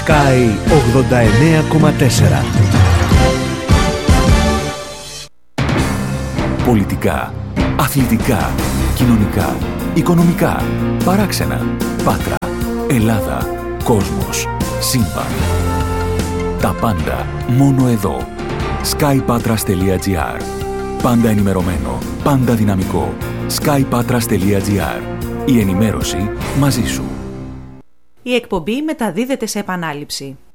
Sky 89,4. Πολιτικά, αθλητικά, κοινωνικά, οικονομικά, παράξενα, Πάτρα, Ελλάδα, κόσμος, σύμπαν. Τα πάντα μόνο εδώ. skypatras.gr. Πάντα ενημερωμένο, πάντα δυναμικό. skypatras.gr. Η ενημέρωση μαζί σου. Η εκπομπή μεταδίδεται σε επανάληψη.